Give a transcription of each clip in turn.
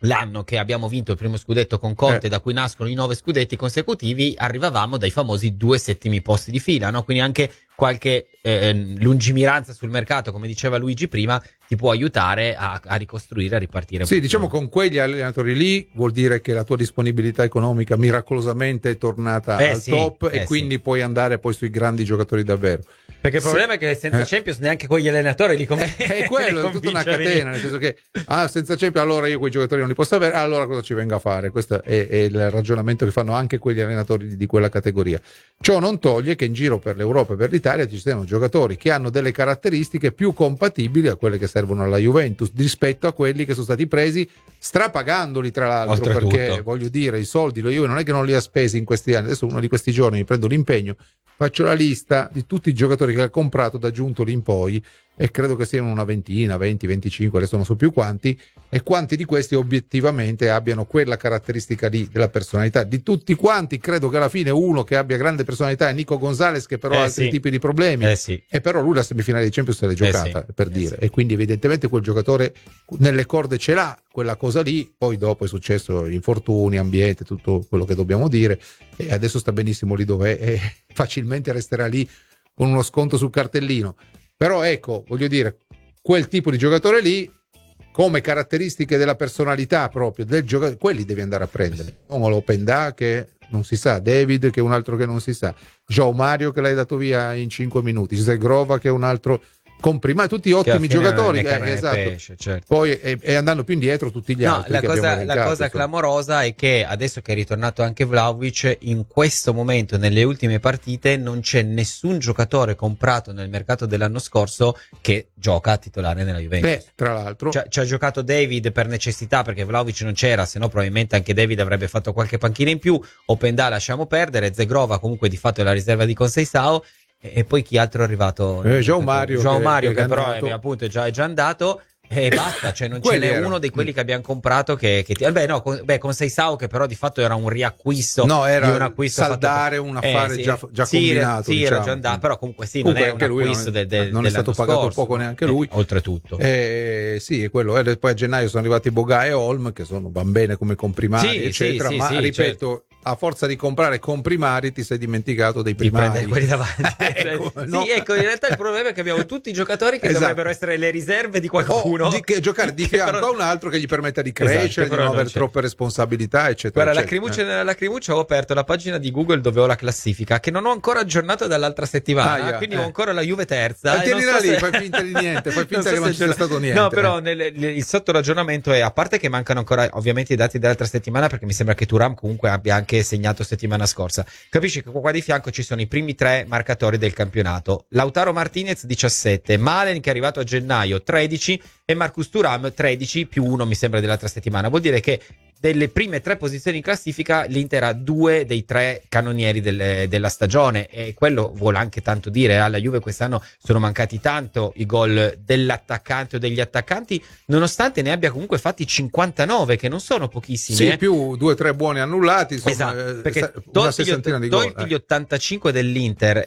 l'anno che abbiamo vinto il primo scudetto con Conte, da cui nascono i 9 scudetti consecutivi, arrivavamo dai famosi 2 settimi posti di fila, no? Quindi anche qualche lungimiranza sul mercato, come diceva Luigi prima, ti può aiutare a ricostruire, a ripartire. Sì, diciamo con quegli allenatori lì vuol dire che la tua disponibilità economica miracolosamente è tornata al top, e quindi puoi andare poi sui grandi giocatori davvero. Perché il problema è che senza Champions neanche con gli allenatori li è quello, è tutta una catena, nel senso che senza Champions allora io quei giocatori non li posso avere, allora cosa ci venga a fare? Questo è il ragionamento che fanno anche quegli allenatori di quella categoria. Ciò non toglie che in giro per l'Europa e per l'Italia ci siano giocatori che hanno delle caratteristiche più compatibili a quelle che servono alla Juventus rispetto a quelli che sono stati presi strapagandoli, tra l'altro. Oltretutto, perché voglio dire, i soldi lo Juve non è che non li ha spesi in questi anni. Adesso uno di questi giorni mi prendo l'impegno, faccio la lista di tutti i giocatori che ha comprato da Giuntoli in poi, e credo che siano una ventina, 20, 25, adesso non so più quanti, e quanti di questi obiettivamente abbiano quella caratteristica lì della personalità. Di tutti quanti credo che alla fine uno che abbia grande personalità è Nico Gonzalez, che però ha altri tipi di problemi, e però lui la semifinale di Champions se l'è giocata, per dire, e quindi evidentemente quel giocatore nelle corde ce l'ha quella cosa lì. Poi dopo è successo infortuni, ambiente, tutto quello che dobbiamo dire, e adesso sta benissimo lì dove è, e facilmente resterà lì con uno sconto sul cartellino. Però ecco, voglio dire, quel tipo di giocatore lì, come caratteristiche della personalità proprio del giocatore, quelli devi andare a prendere. Non l'Openda che non si sa, David che è un altro che non si sa, João Mario che l'hai dato via in 5 minuti, Zegrova che è un altro comprimati, tutti ottimi giocatori, esatto. Pesce, certo. Poi e andando più indietro tutti gli altri. La cosa clamorosa è che adesso che è ritornato anche Vlahovic, in questo momento nelle ultime partite non c'è nessun giocatore comprato nel mercato dell'anno scorso che gioca a titolare nella Juventus. Tra l'altro ci ha giocato David per necessità, perché Vlahovic non c'era, se no probabilmente anche David avrebbe fatto qualche panchina in più. Openda lasciamo perdere, Zegrova comunque di fatto è la riserva di Conceição. E poi chi altro è arrivato? João Mario che però appunto è già andato, e basta, cioè non ce n'è uno di quelli che abbiamo comprato che Conceição, che però di fatto era un riacquisto, era di un acquisto saldare un affare già combinato, era già andato, però comunque non è un acquisto non è stato pagato scorso, poco neanche lui, oltretutto. Sì, è quello. Poi a gennaio sono arrivati Boga e Holm, che van bene come comprimari, eccetera, ma ripeto, certo, a forza di comprare comprimari ti sei dimenticato dei primari, quelli davanti. Ecco, in realtà il problema è che abbiamo tutti i giocatori che dovrebbero essere le riserve di qualcuno, che giocare di fianco a un altro che gli permetta di crescere, di non avere troppe responsabilità, eccetera. Guarda, nella lacrimuccia ho aperto la pagina di Google dove ho la classifica, che non ho ancora aggiornato dall'altra settimana, quindi ho ancora la Juve terza. Tienila lì, fai finta di niente, fai finta che non ci sia stato niente. No, però il sottoragionamento è, a parte che mancano ancora ovviamente i dati dell'altra settimana, perché mi sembra che Thuram comunque abbia anche segnato settimana scorsa. Capisci che qua di fianco ci sono i primi 3 marcatori del campionato: Lautaro Martinez 17, Malen che è arrivato a gennaio 13 e Marcus Thuram 13 più 1 mi sembra dell'altra settimana. Vuol dire che delle prime 3 posizioni in classifica l'Inter ha 2 dei 3 cannonieri della stagione, e quello vuole anche tanto dire. Alla Juve quest'anno sono mancati tanto i gol dell'attaccante o degli attaccanti, nonostante ne abbia comunque fatti 59, che non sono pochissimi. Sì, più 2-3 buoni annullati, insomma, esatto, perché tolti gli 85 dell'Inter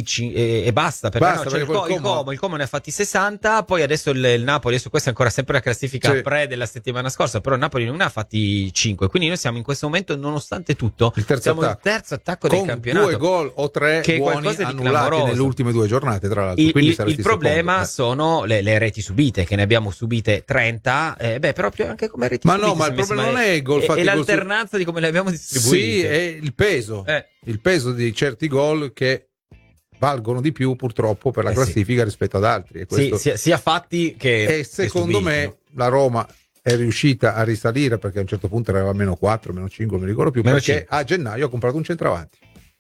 e basta, perché il Como ne ha fatti 60, poi adesso il Napoli, adesso questa è ancora sempre la classifica pre della settimana scorsa, però il Napoli non ne ha fatti 5, quindi noi siamo in questo momento, nonostante tutto, il terzo attacco del campionato, 2 gol o 3 che buoni annullati nelle ultime 2 giornate, tra l'altro. Il problema sono le reti subite, che ne abbiamo subite 30, proprio anche come reti subite. Ma il problema non è il gol fatti, è l'alternanza di come le abbiamo distribuite. Sì, è il peso di certi gol che valgono di più purtroppo per la classifica rispetto ad altri, e sia fatti che e secondo me la Roma è riuscita a risalire, perché a un certo punto era meno 4, meno 5, non mi ricordo più, perché a gennaio ha comprato un centravanti.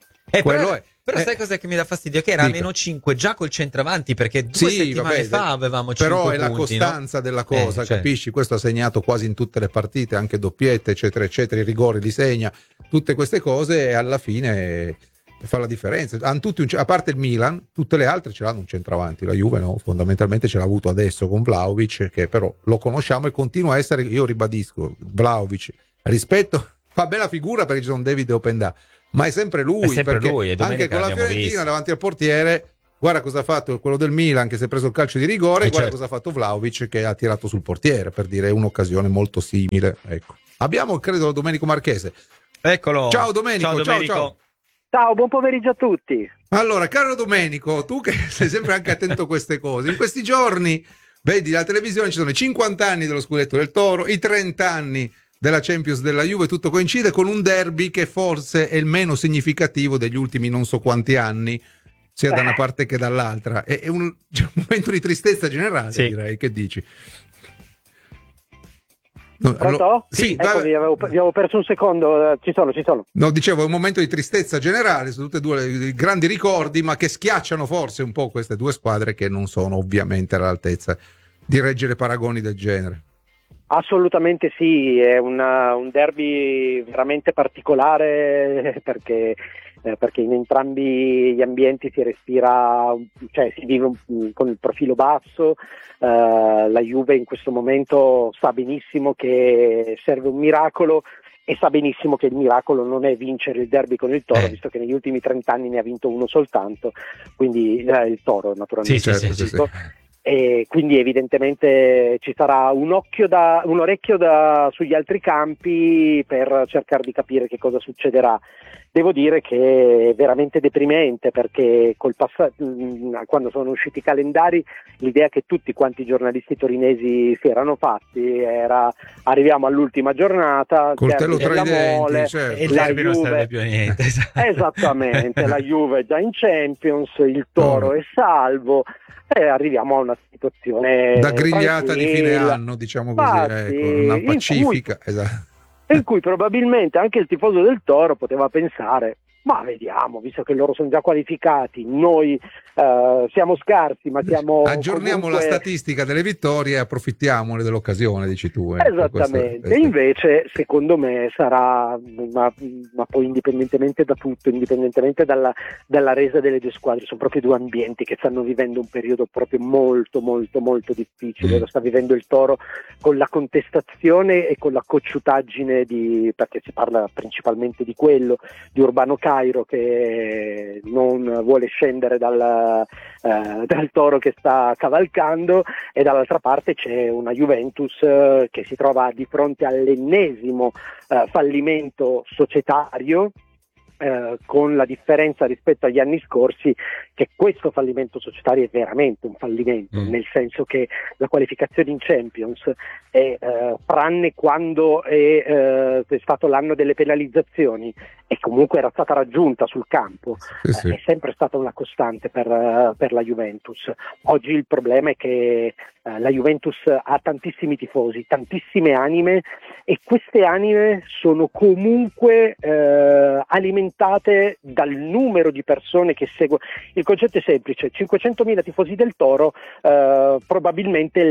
Però sai cos'è che mi dà fastidio? Che era a meno 5 già col centravanti, perché 2 settimane fa avevamo 5 però punti. Però è la costanza della cosa, capisci? Questo ha segnato quasi in tutte le partite, anche doppiette, eccetera, eccetera, i rigori li segna, tutte queste cose, e alla fine fa la differenza. Hanno tutti a parte il Milan, tutte le altre ce l'hanno un centravanti. La Juve no, fondamentalmente ce l'ha avuto adesso con Vlahovic, che però lo conosciamo e continua a essere, io ribadisco, Vlahovic rispetto, fa bella figura perché ci sono David e Openda, ma è sempre lui, lui, anche con la Fiorentina davanti al portiere guarda cosa ha fatto quello del Milan che si è preso il calcio di rigore, guarda certo. cosa ha fatto Vlahovic che ha tirato sul portiere, per dire un'occasione molto simile. Ecco. Abbiamo, credo, Domenico Marchese. Eccolo. Ciao Domenico, Ciao, Domenico. ciao. Ciao, buon pomeriggio a tutti. Allora, caro Domenico, tu che sei sempre anche attento a queste cose, in questi giorni, vedi, la televisione ci sono i 50 anni dello scudetto del Toro, i 30 anni della Champions della Juve, tutto coincide con un derby che forse è il meno significativo degli ultimi non so quanti anni, sia da una parte che dall'altra. È un momento di tristezza generale, sì. direi. Che dici? Pronto? Sì, Eccomi, vi avevo perso un secondo, ci sono. No, dicevo, è un momento di tristezza generale, sono tutte e due i grandi ricordi, ma che schiacciano forse un po' queste due squadre che non sono ovviamente all'altezza di reggere paragoni del genere. Assolutamente sì, è un derby veramente particolare perché in entrambi gli ambienti si respira, cioè si vive con il profilo basso. La Juve in questo momento sa benissimo che serve un miracolo e sa benissimo che il miracolo non è vincere il derby con il Toro, visto che negli ultimi 30 anni ne ha vinto uno soltanto, quindi il Toro naturalmente. Sì. E quindi evidentemente ci sarà un orecchio sugli altri campi per cercare di capire che cosa succederà. Devo dire che è veramente deprimente perché quando sono usciti i calendari l'idea che tutti quanti i giornalisti torinesi si erano fatti era: arriviamo all'ultima giornata, coltello tra i denti, e il derby non serve più a niente. Esattamente, la Juve è già in Champions, il Toro è salvo e arriviamo a una situazione da grigliata di fine tranquilla. anno, diciamo così, ecco, una pacifica, in cui probabilmente anche il tifoso del Toro poteva pensare: ma vediamo, visto che loro sono già qualificati, noi siamo scarsi, ma siamo aggiorniamo comunque... la statistica delle vittorie e approfittiamone dell'occasione, dici tu. Esattamente, questo... invece secondo me sarà, ma poi indipendentemente da tutto, indipendentemente dalla resa delle due squadre, sono proprio due ambienti che stanno vivendo un periodo proprio molto molto molto difficile. Lo sta vivendo il Toro con la contestazione e con la cocciutaggine perché si parla principalmente di quello, di Urbano Cairo che non vuole scendere dal Toro che sta cavalcando, e dall'altra parte c'è una Juventus che si trova di fronte all'ennesimo fallimento societario, con la differenza rispetto agli anni scorsi che questo fallimento societario è veramente un fallimento, nel senso che la qualificazione in Champions è, tranne quando è stato l'anno delle penalizzazioni e comunque era stata raggiunta sul campo, è sempre stata una costante per la Juventus. Oggi il problema è che la Juventus ha tantissimi tifosi, tantissime anime, e queste anime sono comunque alimentate dal numero di persone che seguono. Il concetto è semplice: 500.000 tifosi del Toro, probabilmente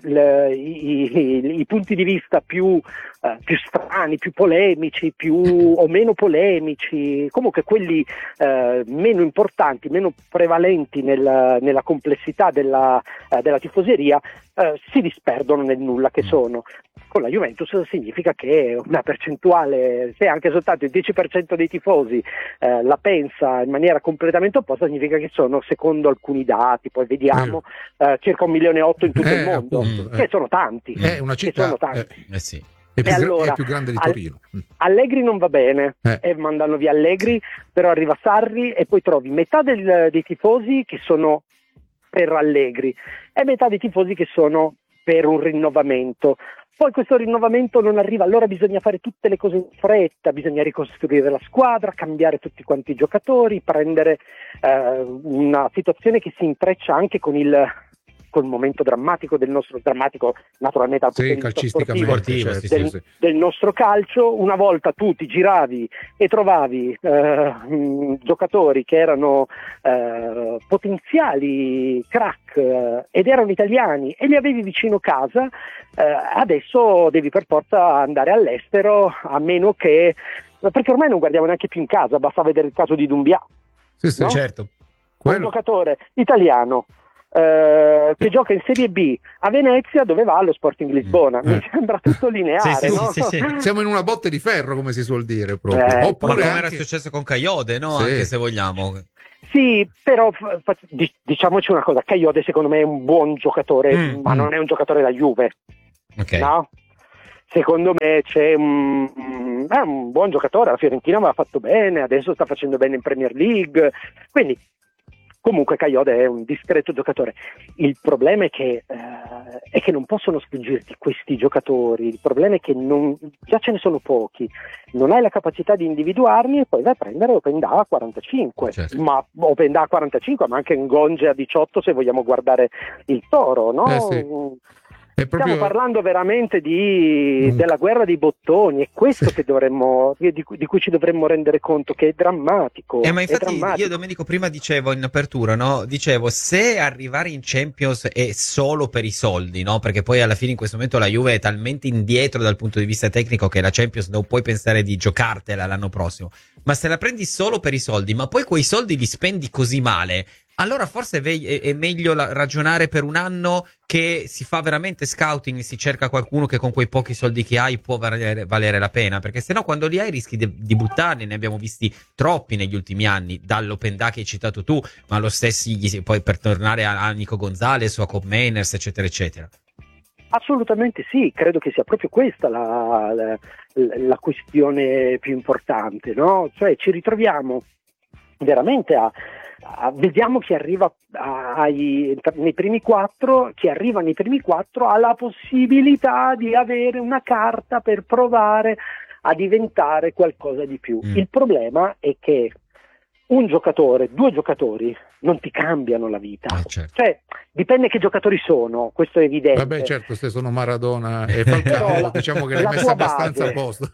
i punti di vista più strani, più polemici, più o meno polemici, comunque quelli meno importanti, meno prevalenti nella complessità della tifoseria, si disperdono nel nulla che sono. Con la Juventus significa che una percentuale, se anche soltanto il 10% dei tifosi la pensa in maniera completamente opposta, significa che sono, secondo alcuni dati, poi vediamo, circa 1,8 milioni in tutto il mondo, che sono tanti. È una città, sono tanti. Sì. È più grande di Torino. Allegri non va bene, e mandano via Allegri, però arriva Sarri e poi trovi metà dei tifosi che sono per Allegri e metà dei tifosi che sono per un rinnovamento. Poi questo rinnovamento non arriva, allora bisogna fare tutte le cose in fretta, bisogna ricostruire la squadra, cambiare tutti quanti i giocatori, prendere una situazione che si intreccia anche con il momento drammatico del nostro, drammatico naturalmente dal punto di vista sportivo, del nostro calcio. Una volta tu ti giravi e trovavi giocatori che erano potenziali crack ed erano italiani e li avevi vicino casa, adesso devi per forza andare all'estero, a meno che, perché ormai non guardiamo neanche più in casa, basta vedere il caso di Doumbia. Sì, no? Certo. Un giocatore italiano che gioca in Serie B a Venezia, dove va allo Sporting Lisbona. Mi sembra tutto lineare, no? Sì. Siamo in una botte di ferro, come si suol dire, proprio. Oppure come era successo con Kayode, no? Anche se vogliamo. Sì, però diciamoci una cosa, Kayode secondo me è un buon giocatore, ma non è un giocatore da Juve, no? Secondo me è un buon giocatore, la Fiorentina aveva fatto bene, adesso sta facendo bene in Premier League, quindi comunque Kayode è un discreto giocatore. Il problema è che non possono sfuggirti questi giocatori, il problema è che già ce ne sono pochi, non hai la capacità di individuarli e poi vai a prendere Openda a 45, certo. ma Openda a 45, ma anche Ngonge a 18 se vogliamo guardare il Toro, no? Sì. Stiamo parlando veramente della guerra dei bottoni, è questo che di cui ci dovremmo rendere conto, che è drammatico. Ma infatti io Domenico prima dicevo in apertura, no? Dicevo, se arrivare in Champions è solo per i soldi, no? Perché poi alla fine in questo momento la Juve è talmente indietro dal punto di vista tecnico che la Champions non puoi pensare di giocartela l'anno prossimo. Ma se la prendi solo per i soldi, ma poi quei soldi li spendi così male, allora forse è meglio ragionare per un anno che si fa veramente scouting, si cerca qualcuno che con quei pochi soldi che hai può valere la pena, perché sennò quando li hai rischi di buttarli. Ne abbiamo visti troppi negli ultimi anni, dall'Openda che hai citato tu, ma lo stesso poi per tornare a Nico Gonzalez o a Cobb Mainers, eccetera eccetera. Assolutamente sì, credo che sia proprio questa la questione più importante, no? Cioè ci ritroviamo veramente vediamo chi arriva nei primi 4, chi arriva nei primi 4 ha la possibilità di avere una carta per provare a diventare qualcosa di più. Il problema è che un giocatore, 2 giocatori non ti cambiano la vita, certo. Cioè dipende che giocatori sono, questo è evidente. Vabbè, certo, se sono Maradona e Falcao diciamo che l'hai messa abbastanza a posto.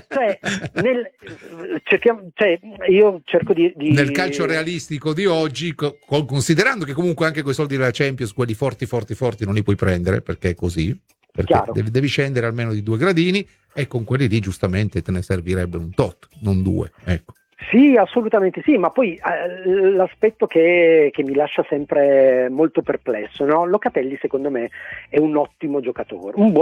Io cerco di nel calcio realistico di oggi, considerando che comunque anche quei soldi della Champions, quelli forti non li puoi prendere, perché è così, perché devi scendere almeno di 2 gradini, e con quelli lì giustamente te ne servirebbe un tot, non 2, ecco. Sì, assolutamente sì, ma poi l'aspetto che mi lascia sempre molto perplesso, no? Locatelli secondo me è un ottimo giocatore, un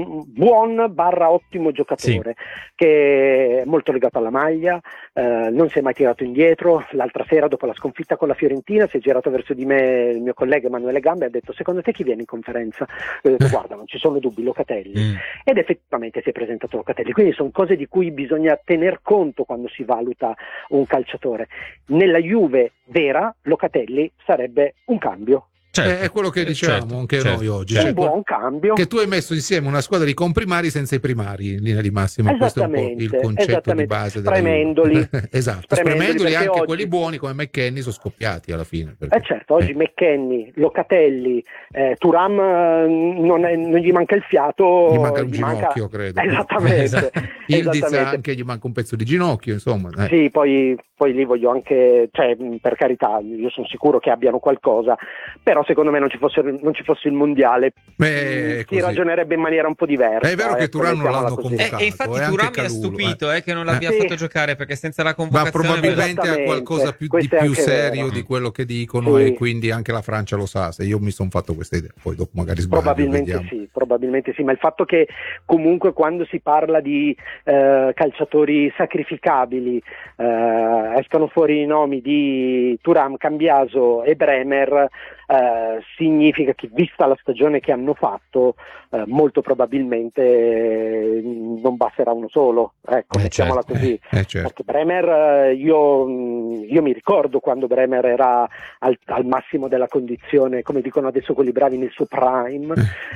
buon barra ottimo giocatore, sì, che è molto legato alla maglia, non si è mai tirato indietro. L'altra sera dopo la sconfitta con la Fiorentina si è girato verso di me il mio collega Emanuele Gamba e ha detto: secondo te chi viene in conferenza? Io ho detto: guarda, non ci sono dubbi, Locatelli. Ed effettivamente si è presentato Locatelli, quindi sono cose di cui bisogna tener conto quando si valuta un calciatore. Nella Juve vera Locatelli sarebbe un cambio. Certo, è quello che dicevamo anche noi oggi. Un buon cambio. Che tu hai messo insieme una squadra di comprimari senza i primari, in linea di massima. Questo è un po' il concetto di base della Juve. Esatto, spremendoli, anche oggi quelli buoni come McKennie sono scoppiati alla fine. Certo, oggi McKennie, Locatelli, Thuram non gli manca il fiato. Gli manca un ginocchio, credo. Esattamente. Ildiz anche gli manca un pezzo di ginocchio, insomma. Sì, poi lì voglio anche, per carità, io sono sicuro che abbiano qualcosa, però secondo me non ci fosse il mondiale, si ragionerebbe in maniera un po' diversa. È vero che Thuram non l'hanno convocato. E infatti Thuram mi ha stupito che non l'abbia fatto giocare, perché senza la convocazione. Ma probabilmente ha qualcosa di più serio di quello che dicono, e quindi anche la Francia lo sa. Se io mi sono fatto questa idea, poi dopo magari sbaglio. Probabilmente sì, ma il fatto che comunque quando si parla di calciatori sacrificabili escano fuori i nomi di Thuram, Cambiaso e Bremer, significa che, vista la stagione che hanno fatto, molto probabilmente non basterà uno solo, ecco, mettiamola così. Certo. Perché Bremer, io mi ricordo quando Bremer era al massimo della condizione, come dicono adesso quelli bravi, nel suo prime,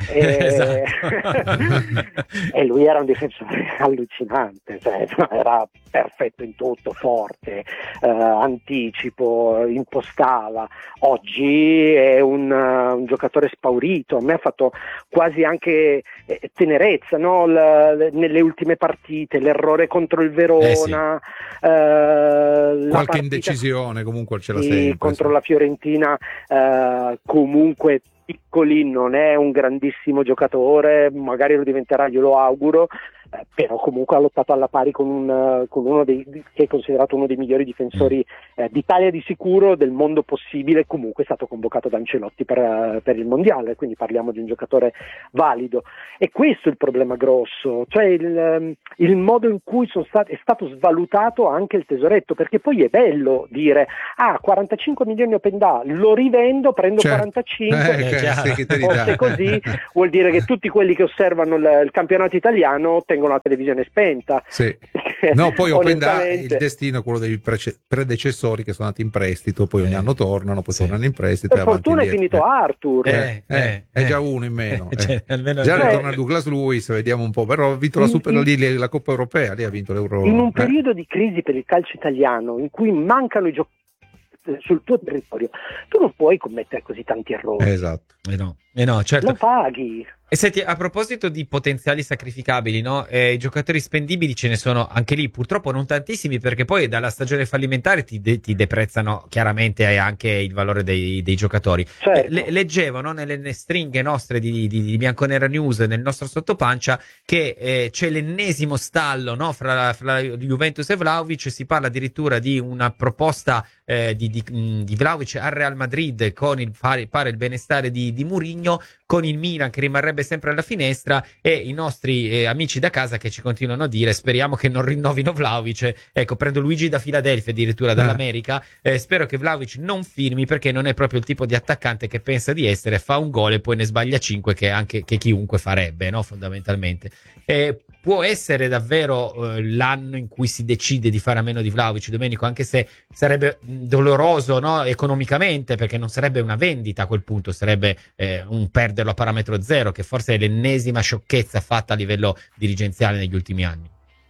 e lui era un difensore allucinante, cioè, era perfetto in tutto, forte, anticipo, impostava. Oggi è un giocatore spaurito, a me ha fatto quasi anche tenerezza, no? Nelle ultime partite, l'errore contro il Verona, qualche indecisione comunque ce l'ha sempre contro la Fiorentina, comunque Piccoli non è un grandissimo giocatore, magari lo diventerà, glielo auguro, però comunque ha lottato alla pari con uno che è considerato uno dei migliori difensori d'Italia di sicuro, del mondo possibile. Comunque è stato convocato da Ancelotti per il mondiale, quindi parliamo di un giocatore valido, e questo è il problema grosso, cioè il modo in cui è stato svalutato anche il tesoretto, perché poi è bello dire 45 milioni open da, lo rivendo, prendo 45, forse così vuol dire che tutti quelli che osservano il campionato italiano tengono la televisione spenta. Sì. No, poi open da, il destino è quello dei predecessori che sono andati in prestito, poi ogni anno tornano, poi tornano in prestito. Per fortuna è finito Arthur. È già uno in meno. Almeno già ritorna Douglas Luiz, vediamo un po', però ha vinto la Coppa Europea, lì ha vinto l'Euro. In un periodo di crisi per il calcio italiano, in cui mancano i giocatori sul tuo territorio, tu non puoi commettere così tanti errori. Esatto. No, certo. Lo paghi. E senti, a proposito di potenziali sacrificabili, no? I giocatori spendibili ce ne sono anche lì, purtroppo non tantissimi, perché poi dalla stagione fallimentare ti deprezzano chiaramente anche il valore dei giocatori. Certo. Leggevo, no, nelle stringhe nostre di Bianconera News, nel nostro sottopancia, che c'è l'ennesimo stallo, no, fra Juventus e Vlahovic. Si parla addirittura di una proposta di Vlahovic al Real Madrid con pare il benestare di Mourinho, con il Milan che rimarrebbe sempre alla finestra, e i nostri amici da casa che ci continuano a dire: speriamo che non rinnovino Vlahovic. Ecco, prendo Luigi da Filadelfia, addirittura dall'America, spero che Vlahovic non firmi, perché non è proprio il tipo di attaccante che pensa di essere, fa un gol e poi ne sbaglia 5 che chiunque farebbe, no, fondamentalmente. Può essere davvero l'anno in cui si decide di fare a meno di Vlahovic, Domenico, anche se sarebbe doloroso, no, economicamente, perché non sarebbe una vendita a quel punto, sarebbe un perderlo a parametro zero, che forse è l'ennesima sciocchezza fatta a livello dirigenziale negli ultimi anni.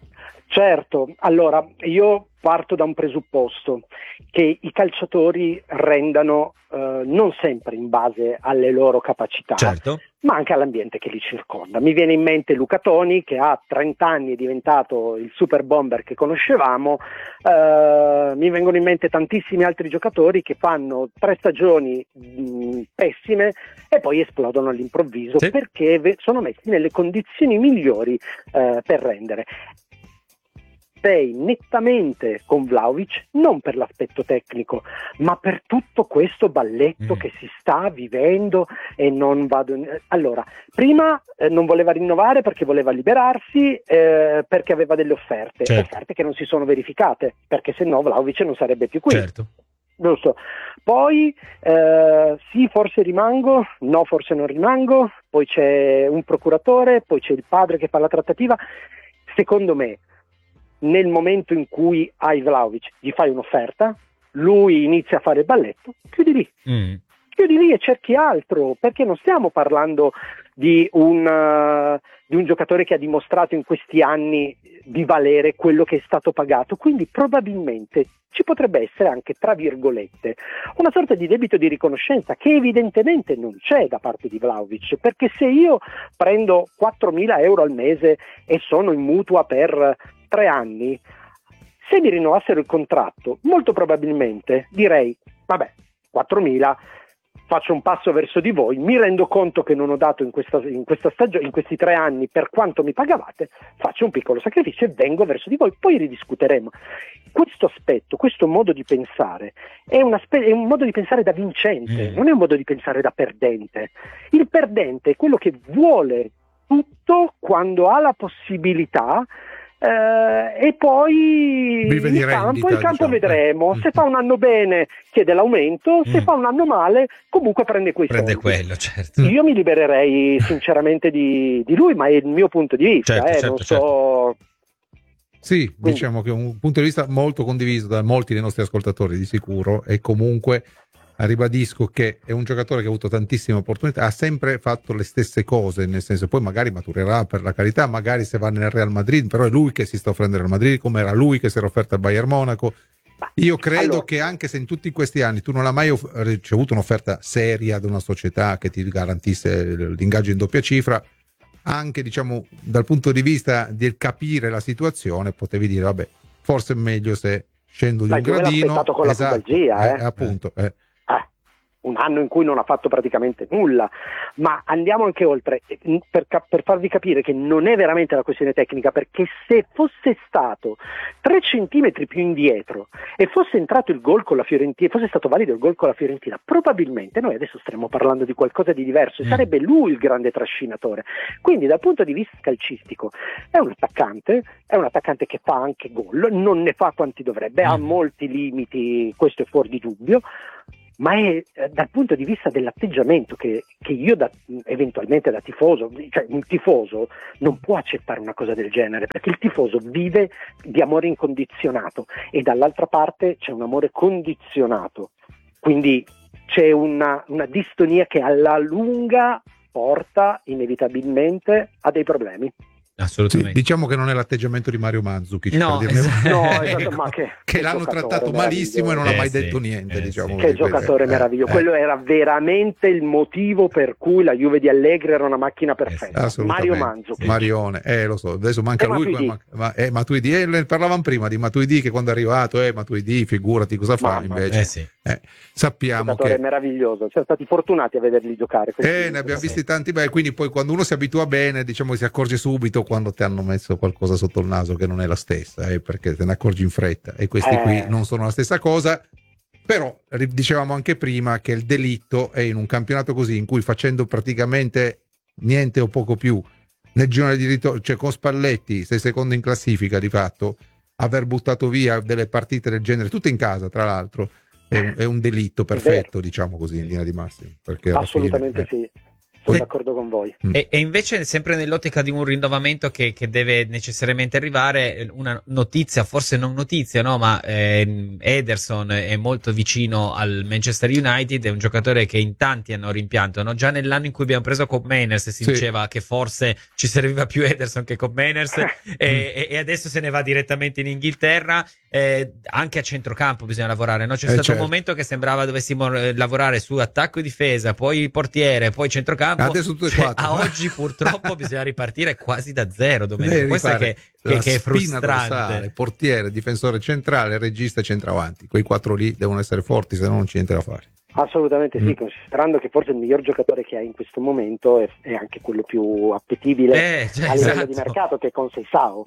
Certo, allora io parto da un presupposto, che i calciatori rendano non sempre in base alle loro capacità, certo, ma anche all'ambiente che li circonda. Mi viene in mente Luca Toni, che a 30 anni è diventato il super bomber che conoscevamo. Mi vengono in mente tantissimi altri giocatori che fanno 3 stagioni pessime e poi esplodono all'improvviso, sì, perché sono messi nelle condizioni migliori per rendere. Sei nettamente con Vlahovic, non per l'aspetto tecnico, ma per tutto questo balletto che si sta vivendo. E non vado. Allora, prima non voleva rinnovare perché voleva liberarsi, perché aveva delle offerte, offerte che non si sono verificate, perché se no Vlahovic non sarebbe più qui. Certo. Giusto. Poi sì, forse rimango, no, forse non rimango, poi c'è un procuratore, poi c'è il padre che fa la trattativa. Secondo me, nel momento in cui hai Vlahovic, gli fai un'offerta, lui inizia a fare il balletto, chiudi lì. Chiudi lì e cerchi altro, perché non stiamo parlando di un giocatore che ha dimostrato in questi anni di valere quello che è stato pagato, quindi probabilmente ci potrebbe essere anche, tra virgolette, una sorta di debito di riconoscenza che evidentemente non c'è da parte di Vlahovic, perché se io prendo 4.000 euro al mese e sono in mutua per 3 anni, se mi rinnovassero il contratto, molto probabilmente direi: vabbè, 4.000, faccio un passo verso di voi, mi rendo conto che non ho dato in questa stagione, in questi 3 anni, per quanto mi pagavate, faccio un piccolo sacrificio e vengo verso di voi, poi ridiscuteremo. Questo aspetto, questo modo di pensare è un modo di pensare da vincente, non è un modo di pensare da perdente. Il perdente è quello che vuole tutto quando ha la possibilità, e poi vive di rendita, il campo diciamo. vedremo. Se fa un anno bene chiede l'aumento, se fa un anno male comunque prende quei soldi. Quello, certo. Io mi libererei sinceramente di lui, ma è il mio punto di vista, non so. Sì, diciamo che è un punto di vista molto condiviso da molti dei nostri ascoltatori di sicuro, e comunque ribadisco che è un giocatore che ha avuto tantissime opportunità, ha sempre fatto le stesse cose, nel senso, poi magari maturerà, per la carità, magari se va nel Real Madrid, però è lui che si sta offrendo al Real Madrid, come era lui che si era offerto al Bayern Monaco. Io credo che anche se in tutti questi anni tu non hai mai ricevuto un'offerta seria da una società che ti garantisse l'ingaggio in doppia cifra, anche diciamo dal punto di vista del capire la situazione potevi dire: vabbè, forse è meglio se scendo di un gradino. Con la pubalgia, appunto. un anno in cui non ha fatto praticamente nulla, ma andiamo anche oltre per farvi capire che non è veramente la questione tecnica, perché se fosse stato 3 centimetri più indietro e fosse entrato il gol con la Fiorentina, fosse stato valido il gol con la Fiorentina, probabilmente noi adesso staremmo parlando di qualcosa di diverso e sarebbe lui il grande trascinatore. Quindi dal punto di vista calcistico è un attaccante che fa anche gol, non ne fa quanti dovrebbe, ha molti limiti, questo è fuori di dubbio, ma è dal punto di vista dell'atteggiamento che io eventualmente da tifoso, cioè un tifoso non può accettare una cosa del genere, perché il tifoso vive di amore incondizionato e dall'altra parte c'è un amore condizionato, quindi c'è una distonia che alla lunga porta inevitabilmente a dei problemi. Assolutamente. Sì, diciamo che non è l'atteggiamento di Mario Mandzukic, no, esatto, ma che l'hanno trattato malissimo e non ha mai detto niente, diciamo. Che giocatore meraviglioso, quello era veramente il motivo per cui la Juve di Allegri era una macchina perfetta. Mario Mandzukic, Marione, lo so, adesso manca lui, Matuidi, ne parlavamo prima di Matuidi, che quando è arrivato Matuidi, figurati cosa fa, invece sappiamo giocatore che meraviglioso, siamo stati fortunati a vederli giocare, ne abbiamo visti tanti, quindi poi quando uno si abitua bene, diciamo, si accorge subito quando ti hanno messo qualcosa sotto il naso che non è la stessa, perché te ne accorgi in fretta, e questi qui non sono la stessa cosa. Però dicevamo anche prima che il delitto è in un campionato così, in cui facendo praticamente niente o poco più nel girone di ritorno, cioè con Spalletti sei secondo in classifica di fatto, aver buttato via delle partite del genere tutte in casa, tra l'altro è un delitto perfetto, diciamo così, in linea di massima, perché assolutamente sì. Sono d'accordo con voi. E invece, sempre nell'ottica di un rinnovamento che deve necessariamente arrivare, una notizia, forse non notizia, no? Ma Ederson è molto vicino al Manchester United, è un giocatore che in tanti hanno rimpianto, no? Già nell'anno in cui abbiamo preso Cobb Manners si diceva che forse ci serviva più Ederson che Cobb Manners e adesso se ne va direttamente in Inghilterra. Anche a centrocampo bisogna lavorare, no? C'è stato un momento che sembrava dovessimo lavorare su attacco e difesa, poi portiere, poi centrocampo. Adesso tutte e quattro. A oggi purtroppo bisogna ripartire quasi da zero, Domenico. Questo è che è frustrante. Dorsale, portiere, difensore centrale, regista e centravanti. Quei 4 lì devono essere forti, se no non c'è niente da fare. Assolutamente sì, considerando che forse il miglior giocatore che ha in questo momento è anche quello più appetibile a livello di mercato, che è Conceição,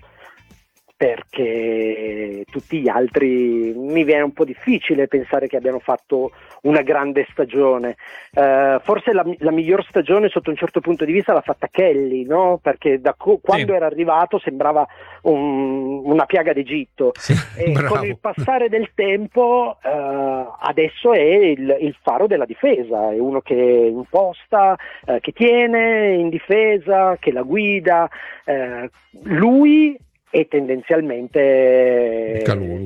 perché tutti gli altri mi viene un po' difficile pensare che abbiano fatto una grande stagione. Forse la miglior stagione sotto un certo punto di vista l'ha fatta Kelly, no? Perché quando era arrivato sembrava una piaga d'Egitto, e con il passare del tempo adesso è il faro della difesa, è uno che imposta, che tiene in difesa, che la guida, lui e tendenzialmente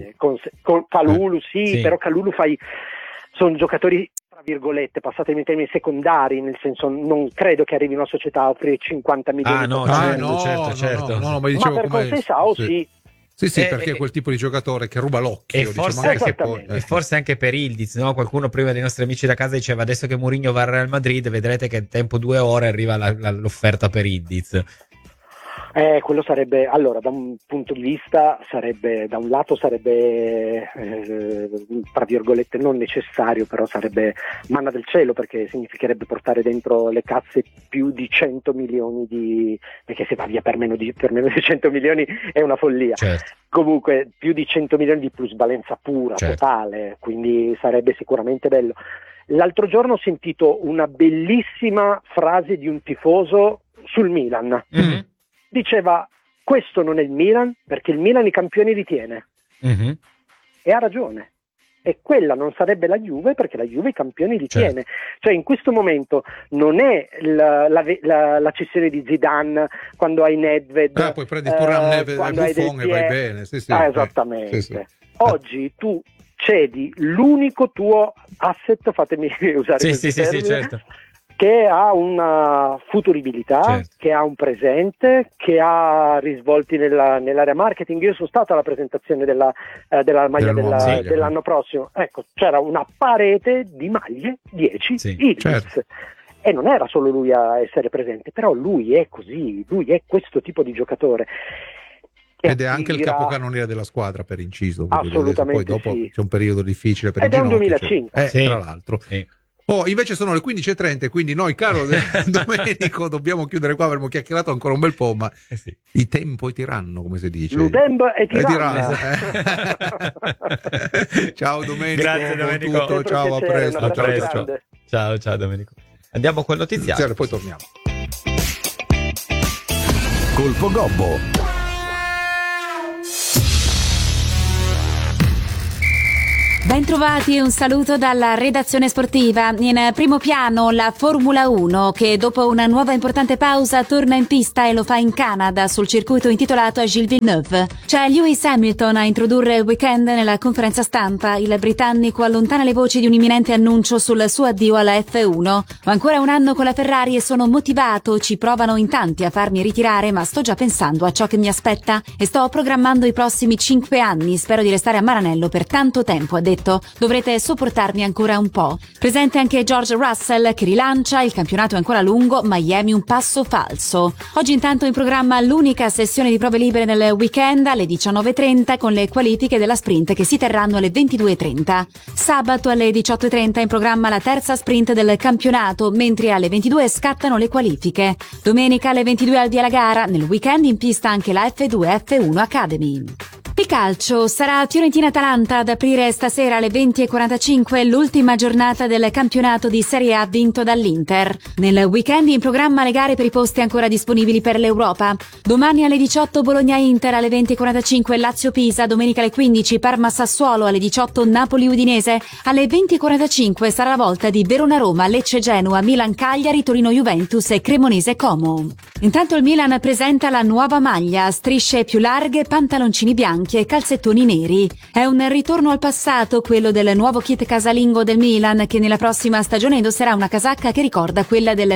Kalulu, sì, però Kalulu sono giocatori tra virgolette, passatemi i termini, secondari, nel senso non credo che arrivino a società a offrire 50 milioni. Certo. No, ma per Conceição sì, perché è quel tipo di giocatore che ruba l'occhio, e forse anche per Ildiz, no? Qualcuno prima dei nostri amici da casa diceva adesso che Mourinho va al Real Madrid vedrete che in tempo 2 ore arriva l'offerta per Ildiz. Quello sarebbe, allora, da un punto di vista da un lato sarebbe tra virgolette non necessario, però sarebbe manna del cielo, perché significherebbe portare dentro le cazze più di 100 milioni perché se va via per meno di 100 milioni è una follia. Certo. Comunque più di 100 milioni di plusvalenza pura, totale, quindi sarebbe sicuramente bello. L'altro giorno ho sentito una bellissima frase di un tifoso sul Milan. Mm-hmm. Diceva: questo non è il Milan, perché il Milan i campioni li tiene. Mm-hmm. E ha ragione. E quella non sarebbe la Juve, perché la Juve i campioni li tiene. Cioè in questo momento non è la cessione di Zidane quando hai Nedved, poi prendi Thuram, Nedved e Buffon e vai bene. Esattamente. Sì. Oggi tu cedi l'unico tuo asset, fatemi usare questo termine, certo, che ha una futuribilità, che ha un presente, che ha risvolti nell'area marketing. Io sono stato alla presentazione della maglia dell'anno prossimo. Ecco, c'era una parete di maglie 10 Ildiz. E non era solo lui a essere presente, però lui è così, lui è questo tipo di giocatore. Ed è anche il capocannoniere della squadra, per inciso. Assolutamente. Poi dopo c'è un periodo difficile per il ginocchio. Ed è un 2005. Sì. Tra l'altro. Sì. Invece sono le 15:30, quindi noi, caro Domenico, dobbiamo chiudere qua. Avremmo chiacchierato ancora un bel po', ma sì. i tempo è tiranno, come si dice. L'udembo è tiranno. Ciao Domenico. Grazie Domenico. Tutto. Ciao, a presto. Ciao Domenico. Andiamo col notiziario. Poi torniamo. Colpo Gobbo. Bentrovati e un saluto dalla redazione sportiva. In primo piano la Formula 1 che dopo una nuova importante pausa torna in pista e lo fa in Canada sul circuito intitolato a Gilles Villeneuve. C'è Lewis Hamilton a introdurre il weekend nella conferenza stampa. Il britannico allontana le voci di un imminente annuncio sul suo addio alla F1. Ho ancora un anno con la Ferrari e sono motivato, ci provano in tanti a farmi ritirare, ma sto già pensando a ciò che mi aspetta e sto programmando i prossimi 5 anni. Spero di restare a Maranello per tanto tempo, ha detto. Dovrete sopportarmi ancora un po'. Presente anche George Russell che rilancia, il campionato è ancora lungo, Miami un passo falso. Oggi intanto in programma l'unica sessione di prove libere nel weekend alle 19:30 con le qualifiche della sprint che si terranno alle 22:30. Sabato alle 18:30 in programma la terza sprint del campionato, mentre alle 22 scattano le qualifiche. Domenica alle 22 al via la gara, nel weekend in pista anche la F2 F1 Academy. Il calcio sarà Fiorentina-Atalanta ad aprire stasera alle 20:45 l'ultima giornata del campionato di Serie A vinto dall'Inter. Nel weekend in programma le gare per i posti ancora disponibili per l'Europa. Domani alle 18 Bologna-Inter, alle 20:45 Lazio-Pisa, domenica alle 15 Parma-Sassuolo, alle 18 Napoli-Udinese, alle 20:45 sarà la volta di Verona-Roma, Lecce-Genoa, Milan-Cagliari, Torino-Juventus e Cremonese-Como. Intanto il Milan presenta la nuova maglia, strisce più larghe, pantaloncini bianchi e calzettoni neri. È un ritorno al passato quello del nuovo kit casalingo del Milan, che nella prossima stagione indosserà una casacca che ricorda quella del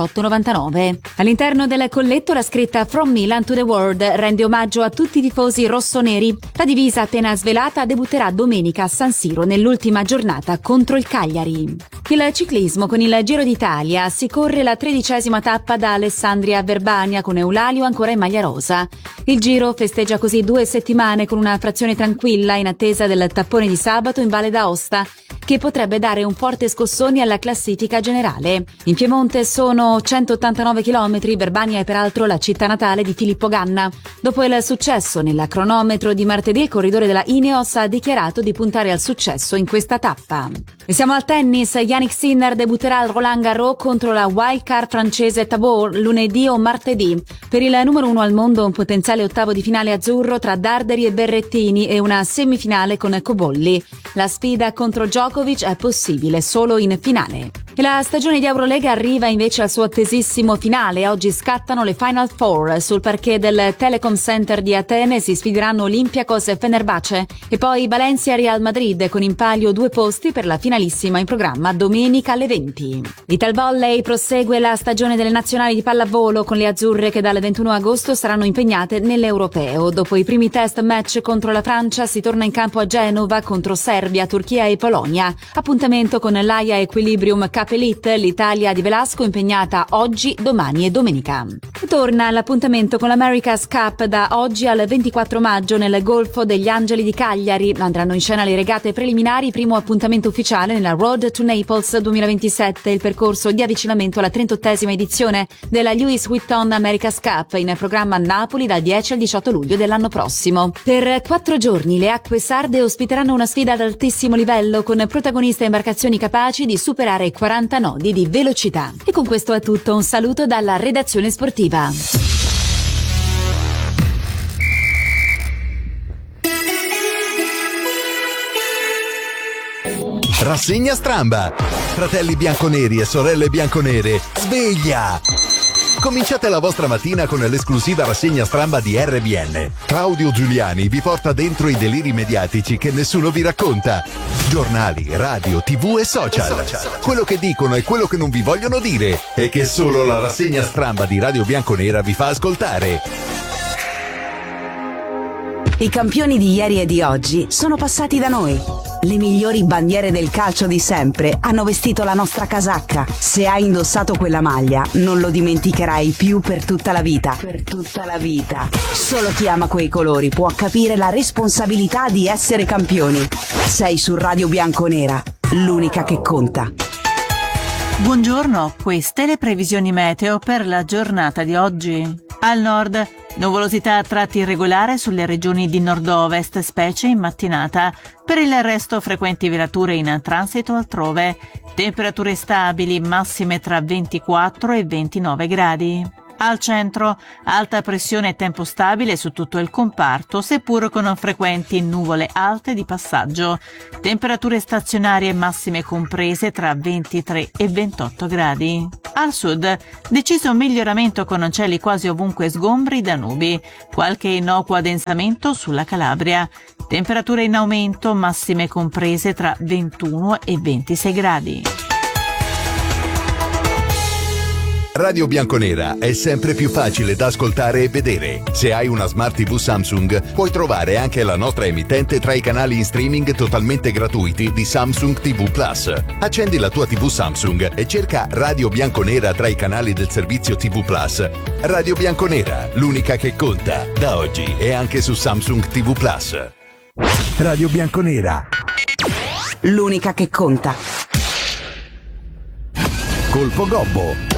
98-99. All'interno del colletto la scritta From Milan to the World rende omaggio a tutti i tifosi rossoneri. La divisa appena svelata debutterà domenica a San Siro nell'ultima giornata contro il Cagliari. Il ciclismo con il Giro d'Italia si corre la 13ª tappa da Alessandria a Verbania con Eulalio ancora in maglia rosa. Il Giro festeggia così 2 settimane con una frazione tranquilla in attesa del tappone di sabato in Valle d'Aosta, che potrebbe dare un forte scossone alla classifica generale. In Piemonte sono 189 km, Verbania è peraltro la città natale di Filippo Ganna. Dopo il successo nella cronometro di martedì, il corridore della Ineos ha dichiarato di puntare al successo in questa tappa. E siamo al tennis, Jannik Sinner debutterà al Roland Garros contro la wildcard francese Tabor lunedì o martedì. Per il numero 1 al mondo un potenziale ottavo di finale azzurro tra Darderi e Berrettini e una semifinale con Cobolli. La sfida contro Djokovic è possibile solo in finale. E la stagione di Eurolega arriva invece al suo attesissimo finale. Oggi scattano le Final Four. Sul parquet del Telecom Center di Atene si sfideranno Olympiacos e Fenerbahce e poi Valencia e Real Madrid, con in palio 2 posti per la finalissima in programma domenica alle 20. Italvolley prosegue la stagione delle nazionali di pallavolo con le azzurre che dal 21 agosto saranno impegnate nell'Europeo. Dopo i primi test match contro la Francia si torna in campo a Genova contro Serbia, Turchia e Polonia. Appuntamento con l'AIA Equilibrium Cup Elite, l'Italia di Velasco impegnata oggi, domani e domenica. Torna l'appuntamento con l'America's Cup da oggi al 24 maggio nel Golfo degli Angeli di Cagliari. Andranno in scena le regate preliminari, primo appuntamento ufficiale nella Road to Naples 2027, il percorso di avvicinamento alla 38ª edizione della Louis Vuitton America's Cup, in programma a Napoli dal 10 al 18 luglio dell'anno prossimo. Per 4 giorni le acque sarde ospiteranno una sfida ad altissimo livello con protagoniste imbarcazioni capaci di superare 40 nodi di velocità. E con questo è tutto, un saluto dalla redazione sportiva. Rassegna Stramba. Fratelli bianconeri e sorelle bianconere, sveglia! Cominciate la vostra mattina con l'esclusiva rassegna stramba di RBN. Claudio Giuliani vi porta dentro i deliri mediatici che nessuno vi racconta. Giornali, radio, TV e social. Quello che dicono e quello che non vi vogliono dire e che solo la rassegna stramba di Radio Bianconera vi fa ascoltare. I campioni di ieri e di oggi sono passati da noi. Le migliori bandiere del calcio di sempre hanno vestito la nostra casacca. Se hai indossato quella maglia, non lo dimenticherai più per tutta la vita. Per tutta la vita. Solo chi ama quei colori può capire la responsabilità di essere campioni. Sei su Radio Bianconera, l'unica che conta. Buongiorno, queste le previsioni meteo per la giornata di oggi. Al nord, nuvolosità a tratti irregolare sulle regioni di nord-ovest, specie in mattinata. Per il resto, frequenti velature in transito altrove. Temperature stabili, massime tra 24 e 29 gradi. Al centro, alta pressione e tempo stabile su tutto il comparto, seppur con frequenti nuvole alte di passaggio. Temperature stazionarie massime comprese tra 23 e 28 gradi. Al sud, deciso miglioramento con cieli quasi ovunque sgombri da nubi. Qualche innocuo addensamento sulla Calabria. Temperature in aumento, massime comprese tra 21 e 26 gradi. Radio Bianconera è sempre più facile da ascoltare e vedere. Se hai una Smart TV Samsung, puoi trovare anche la nostra emittente tra i canali in streaming totalmente gratuiti di Samsung TV Plus. Accendi la tua TV Samsung e cerca Radio Bianconera tra i canali del servizio TV Plus. Radio Bianconera, l'unica che conta, da oggi e anche su Samsung TV Plus. Radio Bianconera, l'unica che conta. Colpo Gobbo.